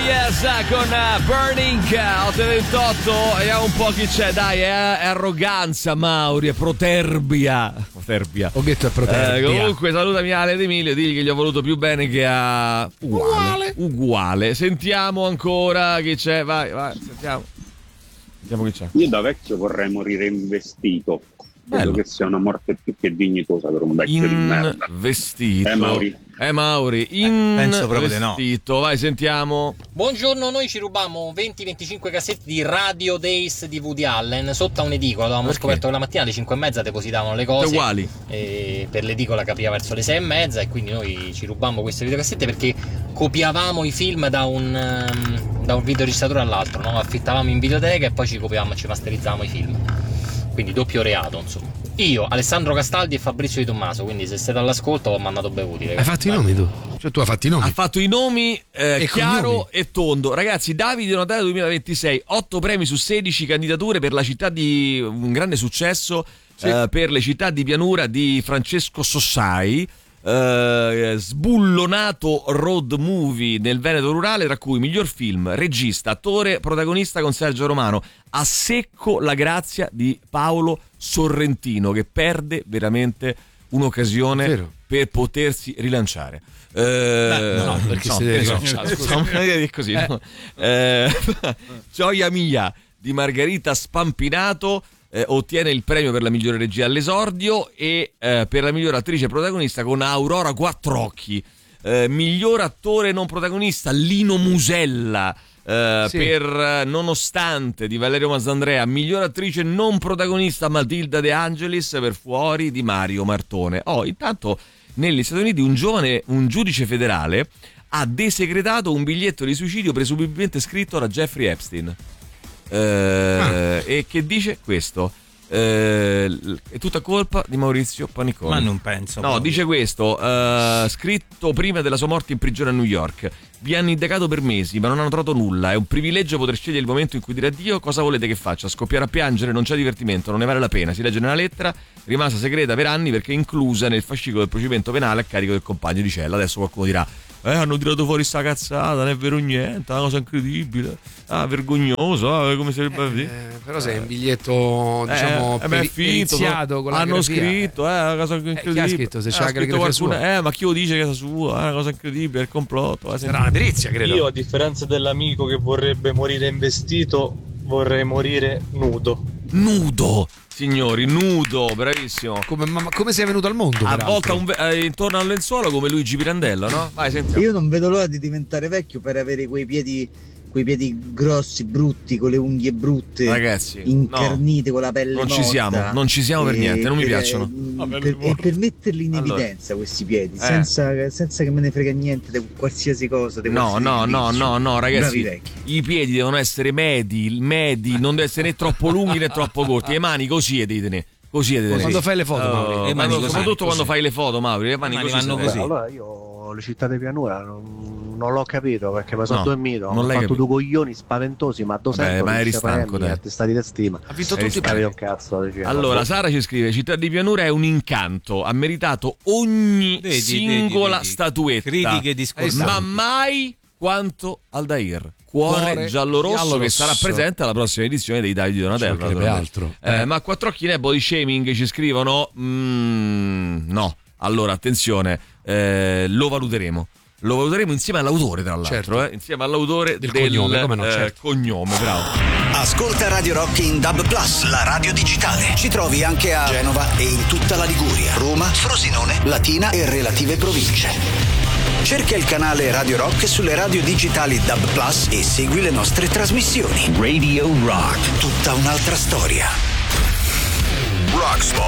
Yes, con Burning 8:28. Vediamo un po' chi c'è. Dai, è arroganza, Mauri, è proterbia. Ho detto è proterbia. Comunque salutami Ale Ed Emilio, digli che gli ho voluto più bene che a uguale. Sentiamo ancora chi c'è. Vai, sentiamo chi c'è. Io da vecchio vorrei morire investito. Credo che sia una morte più che dignitosa per un vecchio di merda. Vestito. Mauri, penso proprio di no. Vestito. Vai, sentiamo. Buongiorno, noi ci rubammo 20-25 cassette di Radio Days di Woody Allen sotto a un'edicola. Avevamo scoperto che la mattina alle 5:30 depositavano le cose uguali. E per l'edicola capiva verso le 6:30 e quindi noi ci rubammo queste videocassette perché copiavamo i film da un videoregistratore all'altro, no? Affittavamo in videoteca e poi ci copiavamo e ci masterizzavamo i film. Quindi doppio reato, insomma. Io, Alessandro Castaldi e Fabrizio Di Tommaso, quindi se siete all'ascolto ho mandato bevuti, ragazzi. Hai fatto i nomi tu? Cioè tu hai fatto i nomi? Ha fatto i nomi chiaro e tondo. Ragazzi, Davide Natale 2026, 8 premi su 16 candidature per la città di un grande successo, per le città di pianura di Francesco Sossai. Sbullonato road movie nel Veneto rurale, tra cui miglior film, regista, attore, protagonista con Sergio Romano. A secco la grazia di Paolo Sorrentino, che perde veramente un'occasione per potersi rilanciare. No, perché così. Gioia mia di Margherita Spampinato ottiene il premio per la migliore regia all'esordio e per la miglior attrice protagonista con Aurora Quattrocchi. Miglior attore non protagonista Lino Musella per Nonostante di Valerio Mazzandrea. Miglior attrice non protagonista Matilda De Angelis per Fuori di Mario Martone. Intanto negli Stati Uniti un giudice federale ha desecretato un biglietto di suicidio presumibilmente scritto da Jeffrey Epstein. E che dice questo: è tutta colpa di Maurizio Panicone. Ma non penso. No, proprio. dice questo, scritto prima della sua morte in prigione a New York. Vi hanno indagato per mesi ma non hanno trovato nulla. È un privilegio poter scegliere il momento in cui dire addio. Cosa volete che faccia? Scoppiare a piangere? Non c'è divertimento, non ne vale la pena. Si legge nella lettera, rimasta segreta per anni perché inclusa nel fascicolo del procedimento penale a carico del compagno di cella. Adesso qualcuno dirà: hanno tirato fuori sta cazzata, non è vero niente, è una cosa incredibile, vergognoso, come sarebbe però se è un biglietto diciamo periziato con la hanno grafia, scritto una cosa incredibile. Chi ha scritto? Se c'è la grafia sua? Ma chi lo dice che è sua? È una cosa incredibile, è il complotto. Sarà una perizia, credo. Io, a differenza dell'amico che vorrebbe morire investito, vorrei morire nudo. Signori, nudo, bravissimo. Come sei venuto al mondo? Avvolta intorno al lenzuolo come Luigi Pirandello, no? Vai, sentiamo. Io non vedo l'ora di diventare vecchio per avere quei piedi grossi, brutti, con le unghie brutte, ragazzi, incarnite, con la pelle non morta. ci siamo per niente, non mi piacciono. E per metterli in evidenza questi piedi, senza che me ne frega niente di qualsiasi cosa. No, ragazzi, i piedi devono essere medi, non deve essere né troppo lunghi né troppo corti. Le mani così ditene. Quando fai le foto, Mauri, soprattutto quando fai le foto, Mauri, le mani vanno così. Allora io le città di pianura non l'ho capito perché mi sono dormito, ho fatto capito. due coglioni spaventosi, ma ma eri stanco, dai. Attestati di stima. Ha vinto tutti i premi. Un cazzo, allora Sara ci scrive: Città di pianura è un incanto, ha meritato ogni singola statuetta, critiche discordanti, ma mai quanto Aldair, cuore giallo-rosso, che sarà presente alla prossima edizione dei Davide Donatello. Altro. Ma Quattrocchi body shaming ci scrivono: no, allora attenzione, lo valuteremo insieme all'autore, tra l'altro, insieme all'autore del cognome, come no, cognome, bravo. Ascolta Radio Rock in DAB+, la radio digitale. Ci trovi anche a Genova e in tutta la Liguria, Roma, Frosinone, Latina e relative province. Cerca il canale Radio Rock sulle radio digitali DAB+ e segui le nostre trasmissioni. Radio Rock, tutta un'altra storia. Rocksmart.